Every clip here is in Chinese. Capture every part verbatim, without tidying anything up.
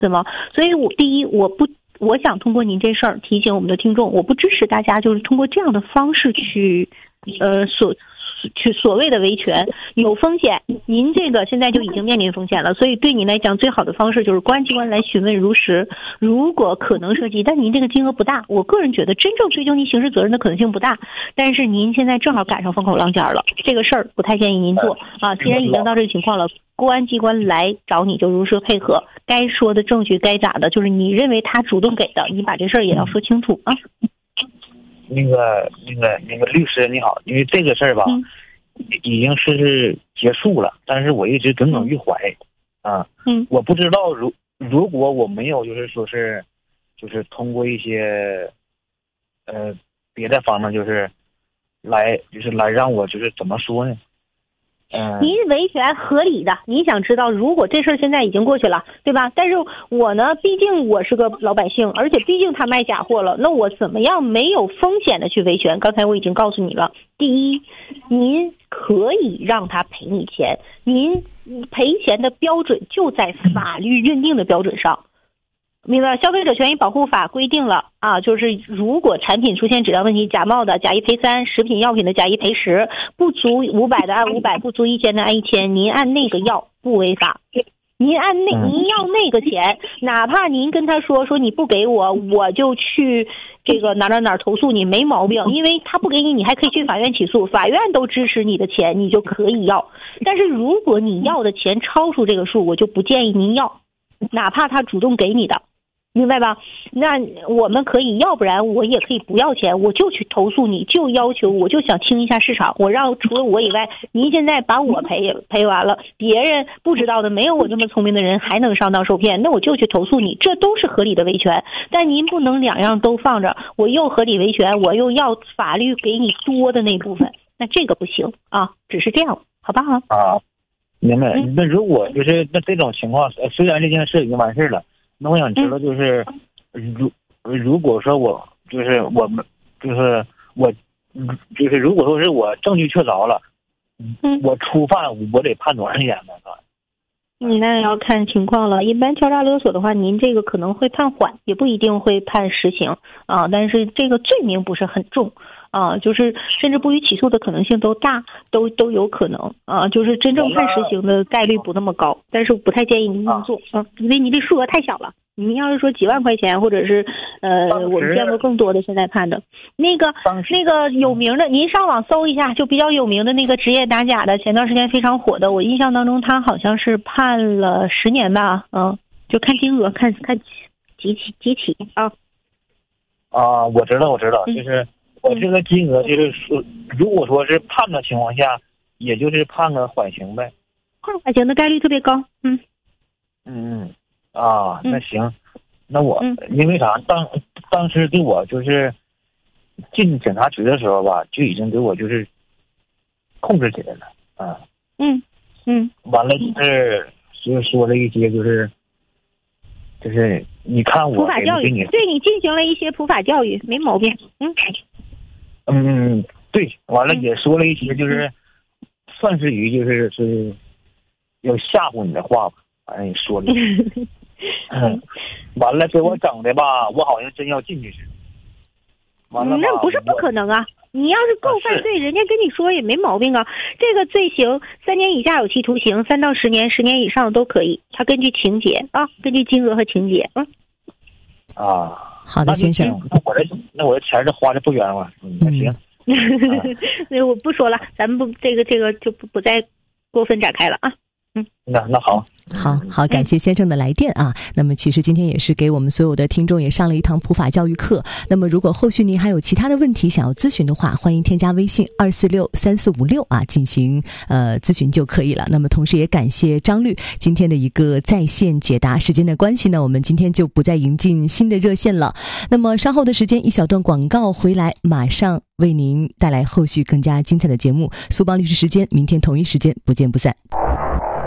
对吗？所以我第一，我不。我想通过您这事儿提醒我们的听众，我不支持大家就是通过这样的方式去，呃，所去所谓的维权，有风险。您这个现在就已经面临风险了，所以对您来讲，最好的方式就是公安机关来询问如实。如果可能涉及，但您这个金额不大，我个人觉得真正追究您刑事责任的可能性不大。但是您现在正好赶上风口浪尖了，这个事儿不太建议您做啊。既然已经到这个情况了。公安机关来找你就如实配合，该说的证据该咋的，就是你认为他主动给的，你把这事儿也要说清楚啊。 那个那个那个律师你好，因为这个事儿吧，嗯、已经是是结束了，但是我一直耿耿于怀啊。嗯，我不知道如如果我没有就是说是就是通过一些呃别的方面就是来就是来让我就是怎么说呢？ 您维权合理的，您想知道，如果这事儿现在已经过去了，对吧？但是我呢，毕竟我是个老百姓，而且毕竟他卖假货了，那我怎么样没有风险的去维权？刚才我已经告诉你了，第一，您可以让他赔你钱，您赔钱的标准就在法律认定的标准上。明白，消费者权益保护法规定了啊，就是如果产品出现质量问题，假冒的假一赔三，食品药品的假一赔十，不足五百的按五百，不足一千的按一千，您按那个要不违法。您按那您要那个钱，哪怕您跟他说说你不给我，我就去这个哪哪哪投诉你，没毛病，因为他不给你，你还可以去法院起诉，法院都支持你的钱，你就可以要。但是如果你要的钱超出这个数，我就不建议您要，哪怕他主动给你的。明白吧？那我们可以，要不然我也可以不要钱，我就去投诉你，就要求我就想清一下市场，我让除了我以外，您现在把我赔赔完了，别人不知道的，没有我这么聪明的人还能上当受骗，那我就去投诉你，这都是合理的维权。但您不能两样都放着，我又合理维权，我又要法律给你多的那部分，那这个不行啊，只是这样，好不好？ 啊，明白。嗯、那如果就是那这种情况，虽然这件事已经完事了。那我想知道，就是如如果说我就是我们就是我就是如果说是我证据确凿了，嗯，我初犯我得判多少年呢？ 你那要看情况了。一般敲诈勒索的话，您这个可能会判缓，也不一定会判实刑啊。但是这个罪名不是很重啊，就是甚至不予起诉的可能性都大，都都有可能啊。就是真正判实刑的概率不那么高，但是不太建议您这么做啊，因为你这数额太小了。您要是说几万块钱，或者是呃，我们见过更多的现在判的，那个那个有名的，您上网搜一下，就比较有名的那个职业打假的，前段时间非常火的，我印象当中他好像是判了十年吧，嗯，就看金额，看看几起几起啊。 啊，我知道，我知道，嗯、就是我这个金额就是说，如果说是判的情况下，也就是判个缓刑呗。 判缓刑的概率特别高，嗯。 嗯嗯。啊，那行，嗯、那我、嗯、因为啥？当当时给我就是进警察局的时候吧，就已经给我就是控制起来了啊。 嗯嗯。 完了就是就说了一些就是就是你看我普法教育， 你对你进行了一些普法教育，没毛病。嗯嗯，对，完了也说了一些就是、嗯、算是于就是是要吓唬你的话吧，反正说了。嗯，完了给我整的吧，我好像真要进去似的。完了， 那不是不可能啊！你要是够犯罪，人家跟你说也没毛病啊。这个罪行三年以下有期徒刑，三到十年，十年以上都可以。他根据情节啊，根据金额和情节啊。 啊， 好的，先生。 那我这那我这钱这花的不冤枉，嗯，那行。 那我不说了，咱们不这个这个就不不再过分展开了啊。 嗯，那那好， 好好感谢先生的来电啊。那么其实今天也是给我们所有的听众也上了一堂普法教育课。那么如果后续您还有其他的问题想要咨询的话，欢迎添加微信二四六三四五六啊进行呃咨询就可以了。那么同时也感谢张律今天的一个在线解答。时间的关系呢，我们今天就不再迎进新的热线了。那么稍后的时间一小段广告回来，马上为您带来后续更加精彩的节目。苏邦律师时间，明天同一时间不见不散。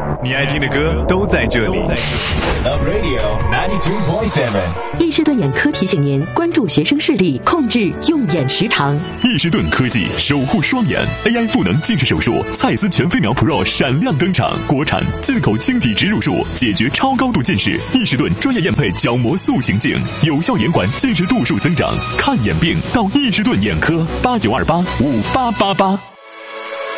你爱听的歌都在这里。Love Radio 九十二点七。 易士顿眼科提醒您关注学生视力，控制用眼时长。 易士顿科技守护双眼 A I 赋能近视手术，蔡司全飞秒 Pro 闪亮登场，国产进口晶体植入术，解决超高度近视。易士顿专业验配角膜塑形镜，有效延缓近视度数增长。看眼病到易士顿眼科，八九二八五八八八。